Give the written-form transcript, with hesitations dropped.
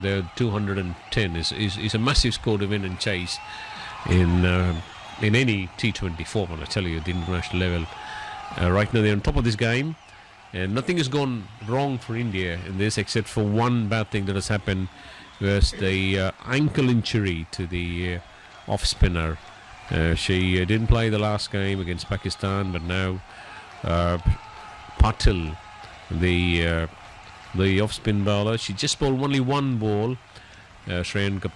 The 210 is a massive score to win and chase in any T20 format. I tell you, at the international level. Right now they're on top of this game, and nothing has gone wrong for India in this except for one bad thing that has happened, was the ankle injury to the off spinner. She didn't play the last game against Pakistan, but now Patil, the off spin bowler, she just bowled only one ball. Shreyanka